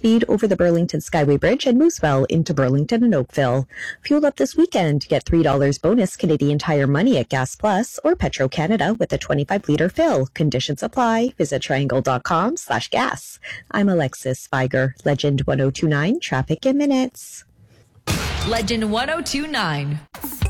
speed over the Burlington Skyway Bridge and Mooseville into Burlington and Oakville. Fuel up this weekend. Get $3 bonus Canadian Tire money at Gas Plus or Petro-Canada with a 25-liter fill. Conditions apply. Visit triangle.com/gas. I'm Alexis Spiger. Legend 1029, traffic in minutes. Legend 1029.